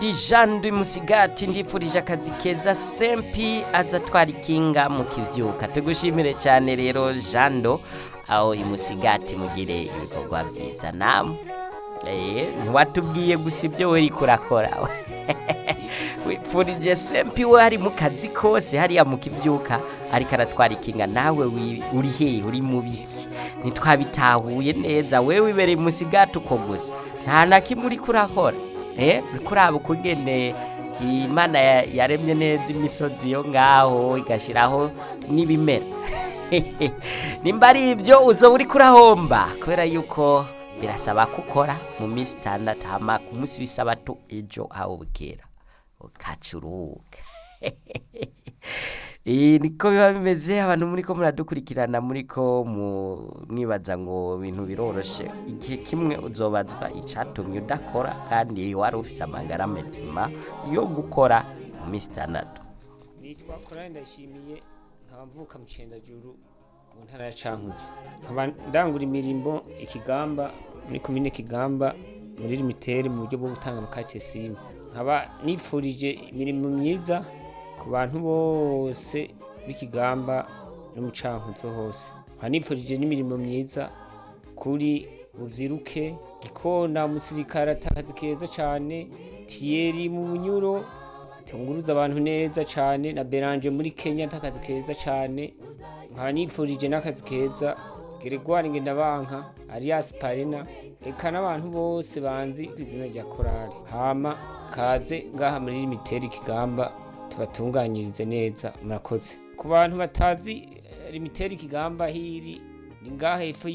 Ijandwi Musigati ndifurije akazi keza Sempi aza twara ikinga mu kivyuka. Tugushimire cyane rero Jando aho imusigati mugire ibikorwa byiza namwe. Ntiwatubwiye gusa ibyo we kurakora. Wipfurije Sempi we hari mu kazi kose hariya mu kivyuka ariko aratwara ikinga nawe uri he uri mu biki ntitwabitahuye neza wewe ibereye Musigati uko gusa nta na kimwe uri kurakora. Kuraba ukugene Imana yaremye neza imisozi yo ngaho igashiraho n'ibimera. Nimba ari ibyo uzo uri kurahomba kubera yuko birasaba gukora mu minsi 6 hama ku munsi w'isabato ejo aho bukera ukacuruka. Niko biba bimeze abantu muri ko muradukurikirana muri ko mwibaza ngo ibintu biroroshe igihe kimwe uzobazwa icatumye udakora kandi wari ufite amagara mezima yo gukora mu minsi 6. Nitwa Korani Ndashimiye nkaba mvuka mu Cendajuru mu ntara ya Cankuzo nkaba ndangura imirimo ikigamba muri komine Kigamba muri limitere mu buryo bwo gutanga amakate simu nkaba nifurije imirimo myiza ku bantu bose b'ikigamba no mu Cankuzo hose nifurije n'imirimo myiza kuri Buvyiruke Gikona umusirikare atakazi keza cyane Thierry mu Bunyuro tunguruza abantu neza cyane na Beranje muri Kenya atakazi keza cyane nifurije n'akazi keza Gregoire Ngendabanka Arias Parena eka n'abantu bose banzi izina rya Korali hama kaze ngaha muri limiteri Kigamba tubatunganyirize neza murakoze ku bantu batazi limiteri Kigamba hiri ni ngaha hepfo